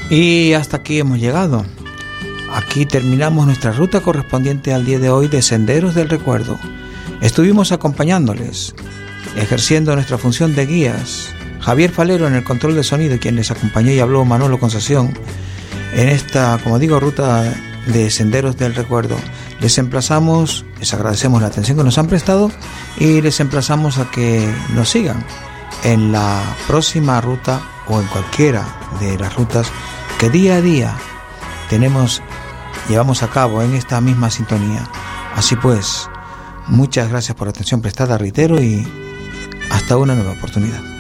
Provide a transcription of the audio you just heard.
Y hasta aquí hemos llegado. Aquí terminamos nuestra ruta correspondiente al día de hoy de Senderos del Recuerdo. Estuvimos acompañándoles, ejerciendo nuestra función de guías, Javier Falero en el control de sonido, quien les acompañó y habló Manolo Concepción en esta, como digo, ruta de Senderos del Recuerdo. Les emplazamos, les agradecemos la atención que nos han prestado y les emplazamos a que nos sigan en la próxima ruta o en cualquiera de las rutas que día a día llevamos a cabo en esta misma sintonía. Así pues, muchas gracias por la atención prestada, reitero, y hasta una nueva oportunidad.